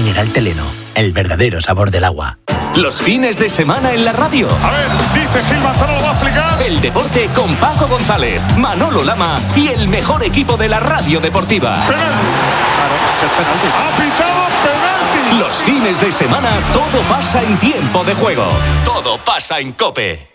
mineral Teleno, el verdadero sabor del agua. Los fines de semana en la radio. A ver, dice Gil Manzano, lo va a explicar. El deporte con Paco González, Manolo Lama y el mejor equipo de la radio deportiva. Penalti. Claro, que es penalti. Ha pitado penalti. Los fines de semana todo pasa en tiempo de juego. Todo pasa en COPE.